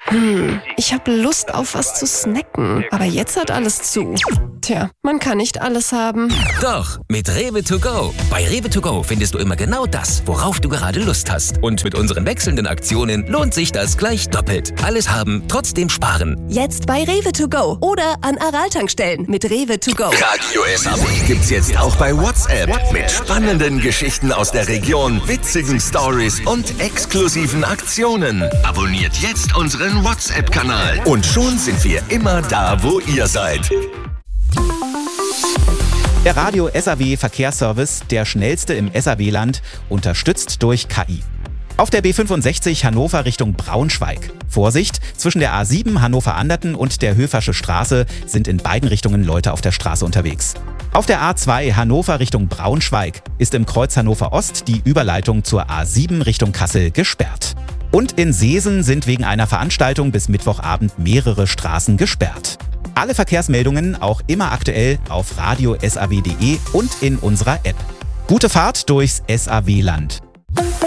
Ich habe Lust auf was zu snacken, aber jetzt hat alles zu. Tja, man kann nicht alles haben. Doch, mit Rewe to go. Bei Rewe to go findest du immer genau das, worauf du gerade Lust hast. Und mit unseren wechselnden Aktionen lohnt sich das gleich doppelt. Alles haben, trotzdem sparen. Jetzt bei Rewe to go oder an Aral-Tankstellen mit Rewe to go. Radio SAW gibt's jetzt auch bei WhatsApp mit spannenden Geschichten aus der Region, witzigen Stories und exklusiven Aktionen. Abonniert jetzt unseren WhatsApp-Kanal und schon sind wir immer da, wo ihr seid. Der Radio SAW Verkehrsservice, der schnellste im SAW-Land, unterstützt durch KI. Auf der B65 Hannover Richtung Braunschweig. Vorsicht, zwischen der A7 Hannover-Anderten und der Höfersche Straße sind in beiden Richtungen Leute auf der Straße unterwegs. Auf der A2 Hannover Richtung Braunschweig ist im Kreuz Hannover Ost die Überleitung zur A7 Richtung Kassel gesperrt. Und in Seesen sind wegen einer Veranstaltung bis Mittwochabend mehrere Straßen gesperrt. Alle Verkehrsmeldungen auch immer aktuell auf radiosaw.de und in unserer App. Gute Fahrt durchs SAW-Land.